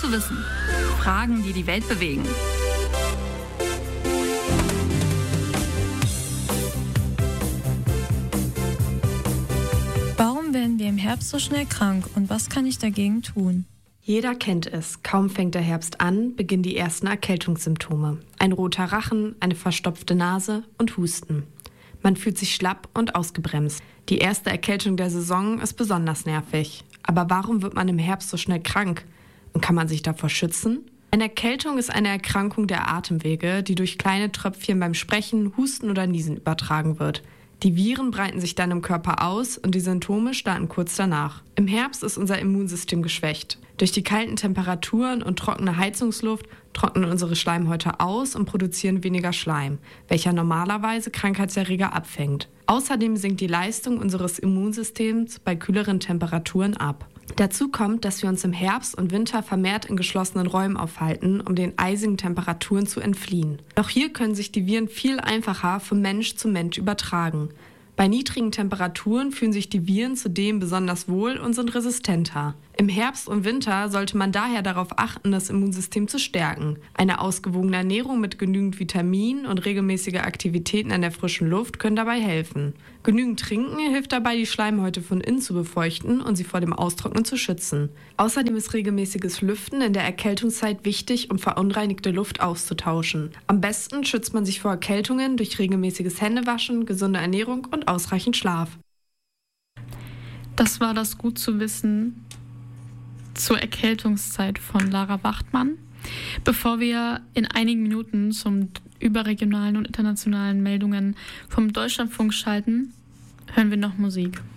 zu wissen. Fragen, die die Welt bewegen. Warum werden wir im Herbst so schnell krank und was kann ich dagegen tun? Jeder kennt es. Kaum fängt der Herbst an, beginnen die ersten Erkältungssymptome. Ein roter Rachen, eine verstopfte Nase und Husten. Man fühlt sich schlapp und ausgebremst. Die erste Erkältung der Saison ist besonders nervig. Aber warum wird man im Herbst so schnell krank? Und kann man sich davor schützen? Eine Erkältung ist eine Erkrankung der Atemwege, die durch kleine Tröpfchen beim Sprechen, Husten oder Niesen übertragen wird. Die Viren breiten sich dann im Körper aus und die Symptome starten kurz danach. Im Herbst ist unser Immunsystem geschwächt. Durch die kalten Temperaturen und trockene Heizungsluft trocknen unsere Schleimhäute aus und produzieren weniger Schleim, welcher normalerweise Krankheitserreger abfängt. Außerdem sinkt die Leistung unseres Immunsystems bei kühleren Temperaturen ab. Dazu kommt, dass wir uns im Herbst und Winter vermehrt in geschlossenen Räumen aufhalten, um den eisigen Temperaturen zu entfliehen. Doch hier können sich die Viren viel einfacher von Mensch zu Mensch übertragen. Bei niedrigen Temperaturen fühlen sich die Viren zudem besonders wohl und sind resistenter. Im Herbst und Winter sollte man daher darauf achten, das Immunsystem zu stärken. Eine ausgewogene Ernährung mit genügend Vitaminen und regelmäßige Aktivitäten an der frischen Luft können dabei helfen. Genügend Trinken hilft dabei, die Schleimhäute von innen zu befeuchten und sie vor dem Austrocknen zu schützen. Außerdem ist regelmäßiges Lüften in der Erkältungszeit wichtig, um verunreinigte Luft auszutauschen. Am besten schützt man sich vor Erkältungen durch regelmäßiges Händewaschen, gesunde Ernährung und ausreichend Schlaf. Das war das Gut zu wissen zur Erkältungszeit von Lara Wachtmann. Bevor wir in einigen Minuten zum überregionalen und internationalen Meldungen vom Deutschlandfunk schalten, hören wir noch Musik.